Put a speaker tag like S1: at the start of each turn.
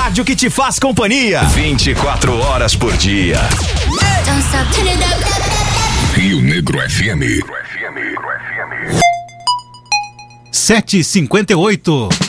S1: rádio que te faz companhia 24 horas por dia.
S2: Rio Negro FM.
S3: 7h58.